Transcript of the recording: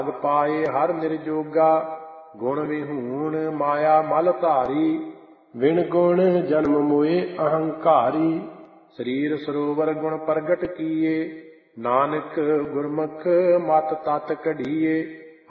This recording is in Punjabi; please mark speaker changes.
Speaker 1: ਪਾਏ ਹਰ ਨਿਰਜੋਗਾ, ਗੁਣ ਵਿਹੂਣ ਮਾਇਆ ਮਲ ਧਾਰੀ। ਵਿਣ ਗੁਣ ਜਨਮ ਮੋਏ ਅਹੰਕਾਰੀ, ਸਰੀਰ ਸਰੋਵਰ ਗੁਣ ਪ੍ਰਗਟ ਕੀਏ। ਨਾਨਕ ਗੁਰਮੁਖ ਮਤ ਤਤ ਕਢੀਏ,